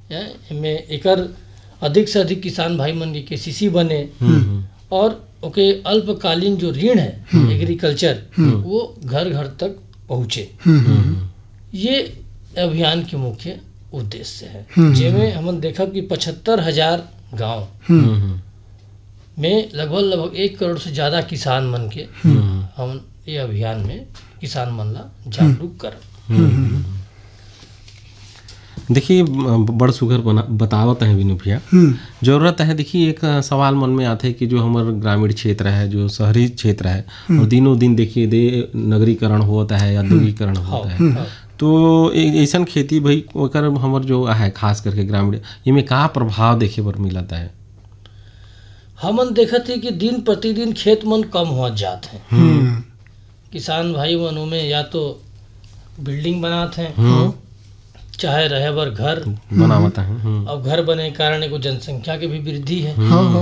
में एकर अधिक से अधिक किसान भाई मन के केसीसी बने और ओके अल्पकालीन जो ऋण है एग्रीकल्चर वो घर घर तक पहुँचे। ये अभियान के मुख्य उद्देश्य है। जेमें हमन देखब कि 75,000 गांव में लगभग 1 करोड़ से ज़्यादा किसान मन के हम ये अभियान में किसान मन ला जागरूक करब। देखिए बड़ सुघर बतावत है विनू भैया। जरूरत है, देखिए एक सवाल मन में आता है कि जो हमारे ग्रामीण क्षेत्र है, जो शहरी क्षेत्र है, और दिनों दिन देखिए नगरीकरण होता है, औद्योगिकरण होता है, तो ऐसा खेती भाई ओकर हमर जो है खास करके ग्रामीण इनमें का प्रभाव देखे बर मिलता है। हमन देखत है कि दिन प्रतिदिन खेत मन कम हो जाते हैं। किसान भाई मनों में या तो बिल्डिंग बनाते हैं, चाहे रहे बर घर बनावता है। अब घर बने के कारण एगो जनसंख्या के भी वृद्धि है।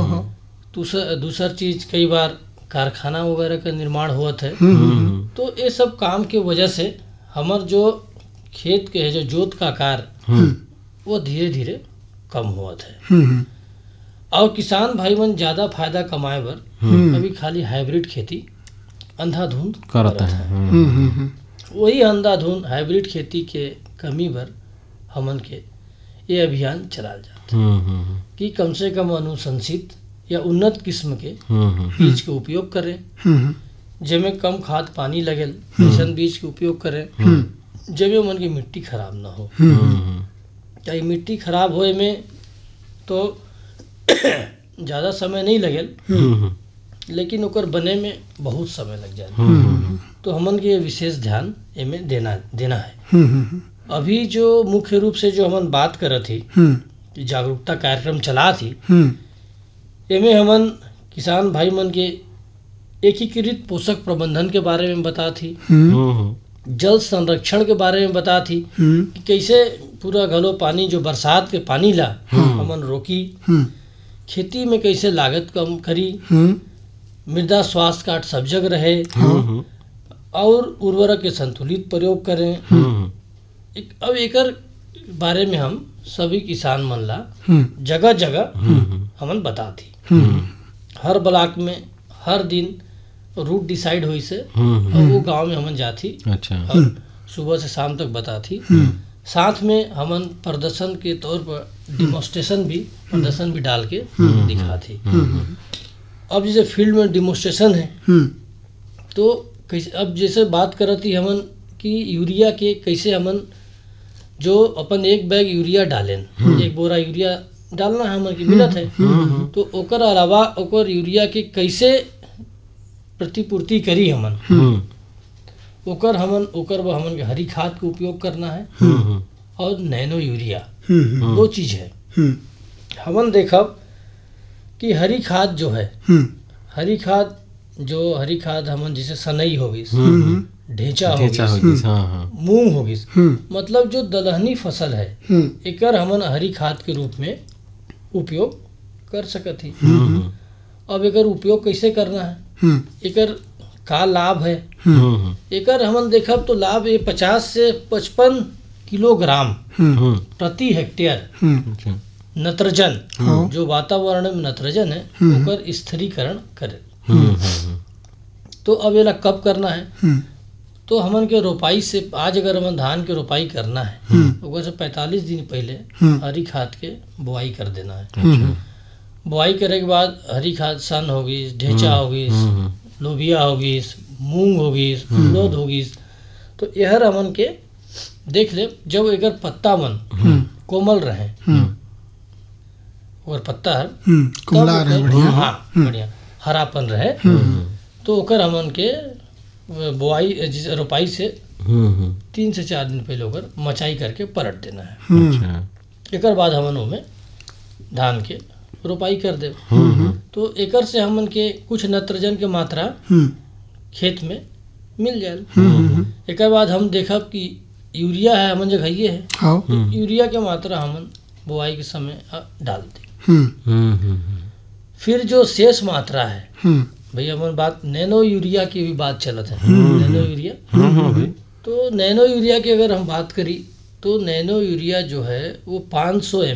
दूसर चीज कई बार कारखाना वगैरह का निर्माण होता है। तो ये सब काम के वजह से हमार जो खेत के है जो जोत का आकार वो धीरे धीरे कम होता है। और किसान भाई मन ज्यादा फायदा कमाए बर अभी खाली हाइब्रिड खेती अंधाधुंध करता है। वही अंधाधुंध हाइब्रिड खेती के कमी बर हमन के ये अभियान चलाल जाता है कि कम से कम अनुशंसित या उन्नत किस्म के बीज के उपयोग करें, जेमें कम खाद पानी लगेल ऐसा बीज के उपयोग करें, जेमें मन की मिट्टी खराब ना हो। चाहे मिट्टी खराब होए में तो ज़्यादा समय नहीं लगेल, लेकिन ओकर बने में बहुत समय लग जाए। तो हमन के विशेष ध्यान इनमें देना है। अभी जो मुख्य रूप से जो हमन बात करत थी कि जागरूकता कार्यक्रम चला थी, इनमें हमन किसान भाई मन के एकीकृत पोषक प्रबंधन के बारे में बता थी, जल संरक्षण के बारे में बता थी कि कैसे पूरा घलो पानी जो बरसात के पानी ला हमन रोकी, खेती में कैसे लागत कम करी, मृदा स्वास्थ्य कार्ड सब जगह रहे और उर्वरक के संतुलित प्रयोग करें। अब एकर बारे में हम सभी किसान मन ला जगह जगह हमन बता थी। हर ब्लॉक में हर दिन रूट डिसाइड हुई से और वो गांव में हमन जाती। अच्छा। और सुबह से शाम तक बताती। साथ में हमन प्रदर्शन के तौर पर प्रदर्शन भी डाल के दिखाती। अब जैसे फील्ड में डिमोन्स्ट्रेशन है तो कैसे, अब जैसे बात करती हमन कि यूरिया के कैसे हमन जो अपन एक बैग यूरिया डालें, एक बोरा यूरिया डालना हमन की मिलत है, तो ओकर अलावा ओकर यूरिया के कैसे प्रतिपूर्ति करी हमन, ओकर हमन के हरी खाद के उपयोग करना है और नैनो यूरिया, दो चीज है। हमन देखब कि हरी खाद जो है, हरी खाद हमन जैसे सनई हो गई, ढेंचा हो गई, मूंग हो गई, मतलब जो दलहनी फसल है एकर हमन हरी खाद के रूप में उपयोग कर सकत ही। अब एकर उपयोग कैसे करना है, एकर का लाभ है, एकर हमन देखब तो लाभ ये 50 से 55 किलोग्राम प्रति हेक्टेयर नत्रजन, जो वातावरण में नत्रजन है ओकर स्थिरीकरण करे। तो अब ये कब करना है, तो हमन के रोपाई से आज अगर हमन धान के रोपाई करना है ओकर से 45 दिन पहले हरी खाद के बुआई कर देना है। बुआई करे के बाद हरी खाद सन हो गई, ढेंचा हो गई, लोबिया हो गई, मूंग हो गई, उड़द हो गई, तो यहर हमन के देख ले जब एकर पत्ता मन कोमल रहे और पत्ता कोमला रहे, बढ़िया हरापन रहे, तो ओकर हमन के बुआई रोपाई से 3 से 4 दिन पहले ओकर मचाई करके पलट देना है। एकर बाद हमन ओमे धान के रोपाई कर दे। तो एकर से हमन के कुछ नत्रजन के मात्रा खेत में मिल जाए। एकर बाद हम देखब कि यूरिया है हमन जगह है, तो यूरिया के मात्रा हमन बुआई के समय डाल दे। फिर जो शेष मात्रा है भैया हमन बात नैनो यूरिया की भी बात चलत है। नैनो यूरिया, तो नैनो यूरिया की अगर हम बात करी तो नैनो यूरिया जो है वो 500